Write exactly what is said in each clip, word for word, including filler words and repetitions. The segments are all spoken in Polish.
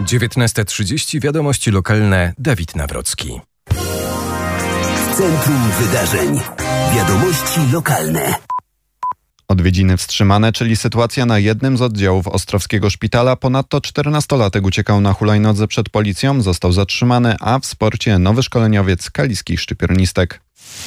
dziewiętnasta trzydzieści. Wiadomości lokalne. Dawid Nawrocki. Centrum Wydarzeń. Wiadomości lokalne. Odwiedziny wstrzymane, czyli sytuacja na jednym z oddziałów Ostrowskiego Szpitala. Ponadto czternastolatek uciekał na hulajnodze przed policją, został zatrzymany, a w sporcie nowy szkoleniowiec kaliskich szczypiornistek.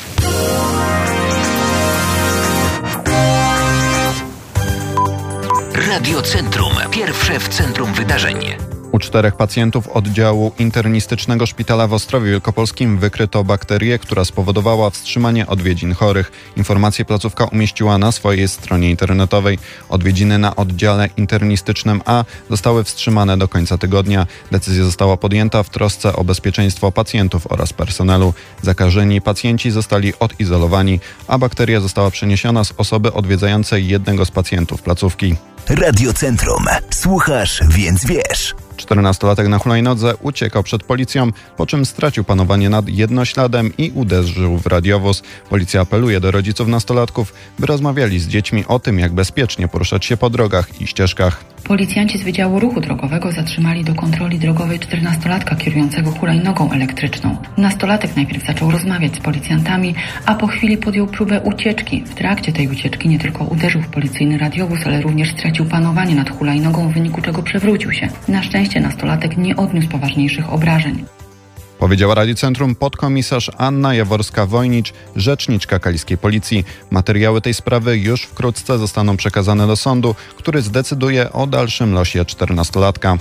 Radio Centrum. Pierwsze w centrum wydarzeń. U czterech pacjentów oddziału internistycznego szpitala w Ostrowie Wielkopolskim wykryto bakterię, która spowodowała wstrzymanie odwiedzin chorych. Informację placówka umieściła na swojej stronie internetowej. Odwiedziny na oddziale internistycznym A zostały wstrzymane do końca tygodnia. Decyzja została podjęta w trosce o bezpieczeństwo pacjentów oraz personelu. Zakażeni pacjenci zostali odizolowani, a bakteria została przeniesiona z osoby odwiedzającej jednego z pacjentów placówki. Radio Centrum. Słuchasz, więc wiesz. czternastolatek na hulajnodze uciekał przed policją, po czym stracił panowanie nad jednośladem i uderzył w radiowóz. Policja apeluje do rodziców nastolatków, by rozmawiali z dziećmi o tym, jak bezpiecznie poruszać się po drogach i ścieżkach. Policjanci z Wydziału Ruchu Drogowego zatrzymali do kontroli drogowej czternastolatka kierującego hulajnogą elektryczną. Nastolatek najpierw zaczął rozmawiać z policjantami, a po chwili podjął próbę ucieczki. W trakcie tej ucieczki nie tylko uderzył w policyjny radiowóz, ale również stracił panowanie nad hulajnogą, w wyniku czego przewrócił się. Na szczęście nastolatek nie odniósł poważniejszych obrażeń. Powiedziała Radiu Centrum podkomisarz Anna Jaworska-Wojnicz, rzeczniczka kaliskiej policji. Materiały tej sprawy już wkrótce zostaną przekazane do sądu, który zdecyduje o dalszym losie czternastolatka.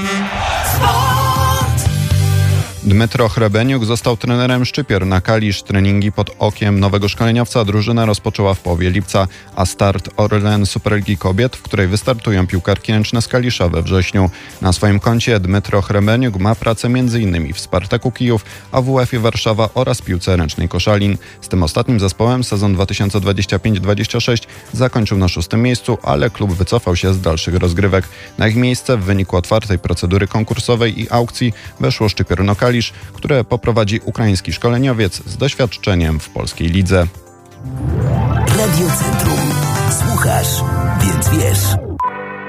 Dmytro Hrebeniuk został trenerem Szczypior na Kalisz. Treningi pod okiem nowego szkoleniowca drużyna rozpoczęła w połowie lipca, a start Orlen Superligi Kobiet, w której wystartują piłkarki ręczne z Kalisza we wrześniu. Na swoim koncie Dmytro Hrebeniuk ma pracę m.in. w Spartaku Kijów, A W F-ie Warszawa oraz piłce ręcznej Koszalin. Z tym ostatnim zespołem sezon dwa tysiące dwudziesty piąty dwudziesty szósty zakończył na szóstym miejscu, ale klub wycofał się z dalszych rozgrywek. Na ich miejsce w wyniku otwartej procedury konkursowej i aukcji weszło Szczypior Kalisz, które poprowadzi ukraiński szkoleniowiec z doświadczeniem w polskiej lidze. Radio Centrum. Słuchasz, więc wiesz.